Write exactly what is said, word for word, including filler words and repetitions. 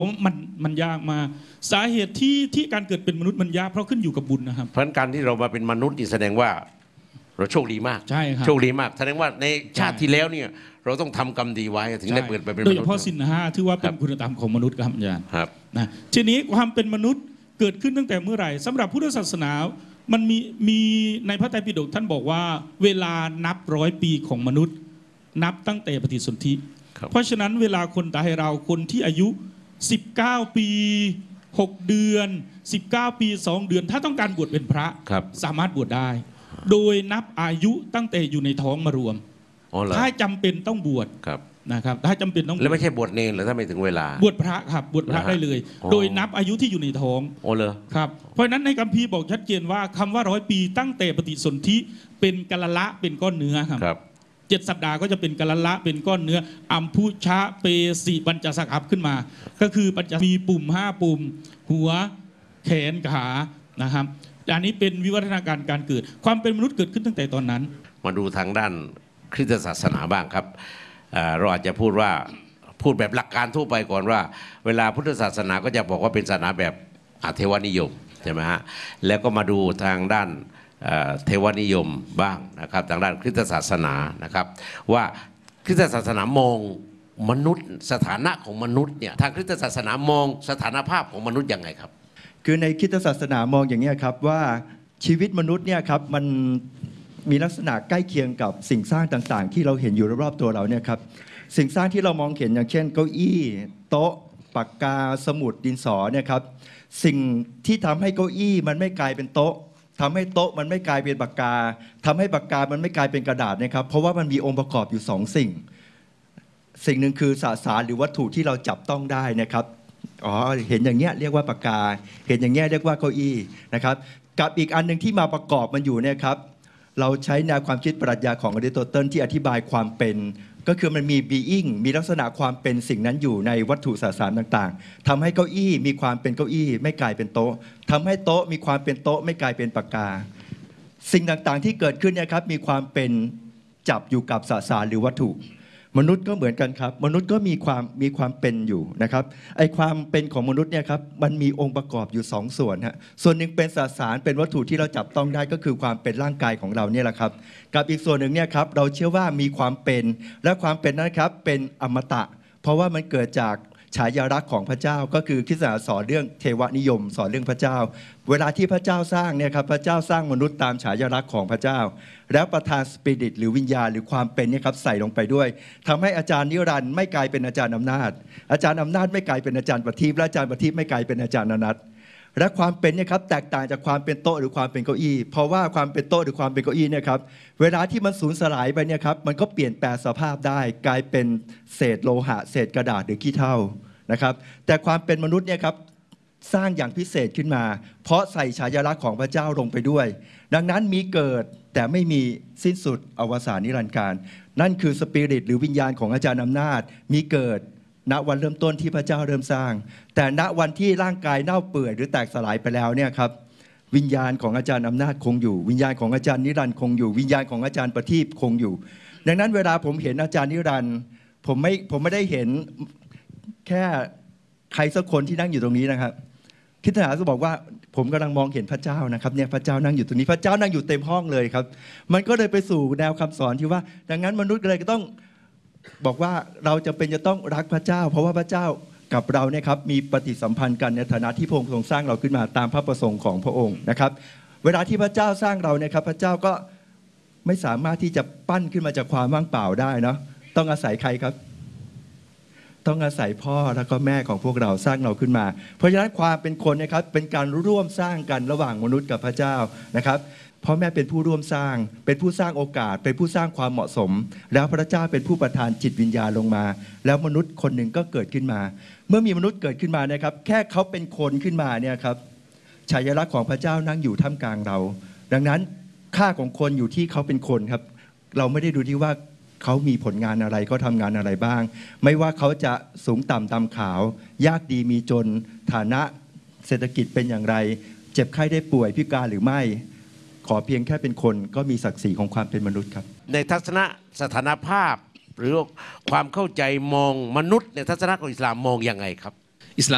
มันมันยากมาสาเหตุที่ที่การเกิดเป็นมนุษย์มันยากเพราะขึ้นอยู่กับบุญนะครับเพราะการที่เรามาเป็นมนุษย์นี่แสดงว่าเราโชคดีมากใช่ครับโชคดีมากแสดงว่าในชาติที่แล้วเนี่ยเราต้องทำกรรมดีไว้ถึงได้เปิดไปเป็นมนุษย์โดยเฉพาะศีลห้าที่ว่าเป็นคุณธรรมของมนุษย์ครับอาจารย์ครับนะทีนี้ความเป็นมนุษย์เกิดขึ้นตั้งแต่เมื่อไหร่สำหรับพุทธศาสนามันมีมีในพระไตรปิฎกท่านบอกว่าเวลานับร้อยปีของมนุษย์นับตั้งแต่ปฏิสนธิเพราะฉะนั้นเวลาคนตายเราคนที่อายุสิบเก้าปีหกเดือนสิบเก้าปีสองเดือนถ้าต้องการบวชเป็นพระสามารถบวชได้โดยนับอายุตั้งแต่อยู่ในท้องมารวมถ้าจำเป็นต้องบวชนะครับถ้าจำเป็นต้องแล้วไม่ใช่บวชเนรหรือถ้าไม่ถึงเวลาบวชพระครับบวชพระได้เลยโดยนับอายุที่อยู่ในท้องโอ้เลยครับเพราะฉะนั้นในคัมภีร์บอกชัดเจนว่าคำว่าร้อยปีตั้งแต่ปฏิสนธิเป็นกะละละเป็นก้อนเนื้อครับเจ็ดสัปดาห์ก็จะเป็นกะละละเป็นก้อนเนื้ออัมพุชะเปสีปัญจสักขับขึ้นมาก็คือปัญจมีปุ่มห้าปุ่มหัวแขนขานะครับอันนี้เป็นวิวัฒนาการการเกิดความเป็นมนุษย์เกิดขึ้นตั้งแต่ตอนนั้นมาดูทางด้านคริสตศาสนาบ้างครับเราอาจจะพูดว่าพูดแบบหลักการทั่วไปก่อนว่าเวลาพุทธศาสนาก็จะบอกว่าเป็นศาสนาแบบเทวนิยมใช่ไหมฮะแล้วก็มาดูทางด้านเทวนิยมบ้างนะครับทางด้านคริสตศาสนานะครับว่าคริสตศาสนามองมนุษย์สถานะของมนุษย์เนี่ยทางคริสตศาสนามองสถานภาพของมนุษย์ยังไงครับคือในคริสตศาสนามองอย่างนี้ครับว่าชีวิตมนุษย์เนี่ยครับมันมีลักษณะใกล้เคียงกับสิ่งสร้างต่างๆที่เราเห็นอยู่รอบๆตัวเราเนี่ยครับสิ่งสร้างที่เรามองเห็นอย่างเช่นเก้าอี้โต๊ะปากกาสมุดดินสอเนี่ยครับสิ่งที่ทำให้เก้าอี้มันไม่กลายเป็นโต๊ะทำให้โต๊ะมันไม่กลายเป็นปากกาทำให้ปากกามันไม่กลายเป็นกระดาษนะครับเพราะว่ามันมีองค์ประกอบอยู่สองสิ่งสิ่งหนึ่งคือสสารหรือวัตถุที่เราจับต้องได้นะครับอ๋อเห็นอย่างเงี้ยเรียกว่าปากกาเห็นอย่างเงี้ยเรียกว่าเก้าอี้นะครับกับอีกอันหนึ่งที่มาประกอบมันอยู่เนี่ยครับเราใช้แนวความคิดปรัชญาของอริสโตเติลที่อธิบายความเป็นก็คือมันมี being มีลักษณะความเป็นสิ่งนั้นอยู่ในวัตถุสสารต่างๆทำให้เก้าอี้มีความเป็นเก้าอี้ไม่กลายเป็นโต๊ะทำให้โต๊ะมีความเป็นโต๊ะไม่กลายเป็นปากกาสิ่งต่างๆที่เกิดขึ้นเนี่ยครับมีความเป็นจับอยู่กับสสารหรือวัตถุมนุษย์ก็เหมือนกันครับมนุษย์ก็มีความมีความเป็นอยู่นะครับไอ้ความเป็นของมนุษย์เนี่ยครับมันมีองค์ประกอบอยู่สองส่วนฮะส่วนหนึ่งเป็นสสารเป็นวัตถุที่เราจับต้องได้ก็คือความเป็นร่างกายของเราเนี่ยแหละครับกับอีกส่วนหนึ่งเนี่ยครับเราเชื่อว่ามีความเป็นและความเป็นนั้นครับเป็นอมตะเพราะว่ามันเกิดจากฉายาลักษณ์ของพระเจ้าก็คือคริสตศาสนาสอนเรื่องเทวนิยมสอนเรื่องพระเจ้าเวลาที่พระเจ้าสร้างเนี่ยครับพระเจ้าสร้างมนุษย์ตามฉายาลักษณ์ของพระเจ้าแล้วประทานสปิริตหรือวิญญาณหรือความเป็นเนี่ยครับใส่ลงไปด้วยทำให้อาจารย์นิรันดร์ไม่กลายเป็นอาจารย์อำนาจอาจารย์อำนาจไม่กลายเป็นอาจารย์ประทีปและอาจารย์ประทีปไม่กลายเป็นอาจารย์อนัทและความเป็นเนี่ยครับแตกต่างจากความเป็นโต๊ะหรือความเป็นเก้าอี้เพราะว่าความเป็นโต๊ะหรือความเป็นเก้าอี้เนี่ยครับเวลาที่มันสูญสลายไปเนี่ยครับมันก็เปลี่ยนแปลงสภาพได้กลายเป็นเศษโลหะเศษกระดาษหรือขี้เถ้านะครับแต่ความเป็นมนุษย์เนี่ยครับสร้างอย่างพิเศษขึ้นมาเพราะใส่ฉายาลักษณ์ของพระเจ้าลงไปด้วยดังนั้นมีเกิดแต่ไม่มีสิ้นสุดอวสานนิรันดร์การนั่นคือสปิริตหรือวิญญาณของอาจารย์อำนาจมีเกิดณวันเริ่มต้นที่พระเจ้าเริ่มสร้างแต่ณวันที่ร่างกายเน่าเปื่อยหรือแตกสลายไปแล้วเนี่ยครับวิญญาณของอาจารย์อำนาจคงอยู่วิญญาณของอาจารย์นิรันดร์คงอยู่วิญญาณของอาจารย์ประทีปคงอยู่ดังนั้นเวลาผมเห็นอาจารย์นิรันดร์ผมไม่ผมไม่ได้เห็นแค่ใครสักคนที่นั่งอยู่ตรงนี้นะครับคริสตศาสนาจะบอกว่าผมกำลังมองเห็นพระเจ้านะครับเนี่ยพระเจ้านั่งอยู่ตรงนี้พระเจ้านั่งอยู่เต็มห้องเลยครับมันก็เลยไปสู่แนวคำสอนที่ว่าดังนั้นมนุษย์เลยก็ต้องบอกว่าเราจะเป็นจะต้องรักพระเจ้าเพราะว่าพระเจ้ากับเราเนี่ยครับมีปฏิสัมพันธ์กันในฐานะที่พระองค์ทรงสร้างเราขึ้นมาตามพระประสงค์ของพระองค์นะครับเวลาที่พระเจ้าสร้างเราเนี่ยครับพระเจ้าก็ไม่สามารถที่จะปั้นขึ้นมาจากความว่างเปล่าได้เนาะต้องอาศัยใครครับต้องอาศัยพ่อแล้วก็แม่ของพวกเราสร้างเราขึ้นมาเพราะฉะนั้นความเป็นคนนะครับเป็นการร่วมสร้างกันระหว่างมนุษย์กับพระเจ้านะครับพ่อแม่เป็นผู้ร่วมสร้างเป็นผู้สร้างโอกาสเป็นผู้สร้างความเหมาะสมแล้วพระเจ้าเป็นผู้ประทานจิตวิญญาณลงมาแล้วมนุษย์คนหนึ่งก็เกิดขึ้นมาเมื่อมีมนุษย์เกิดขึ้นมานะครับแค่เขาเป็นคนขึ้นมาเนี่ยครับฉายาลักษณ์ของพระเจ้านั่งอยู่ท่ามกลางเราดังนั้นค่าของคนอยู่ที่เขาเป็นคนครับเราไม่ได้ดูที่ว่าเขามีผลงานอะไรเขาทำงานอะไรบ้างไม่ว่าเขาจะสูงต่ำดำขาวยากดีมีจนฐานะเศรษฐกิจเป็นอย่างไรเจ็บไข้ได้ป่วยพิการหรือไม่ขอเพียงแค่เป็นคนก็มีศักดิ์ศรีของความเป็นมนุษย์ครับในทัศนะสถานภาพหรือความเข้าใจมองมนุษย์ในทัศนะของอิสลามมองยังไงครับ